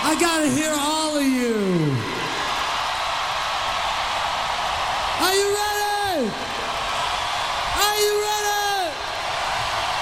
I gotta hear all of you. Are you ready? Are you ready?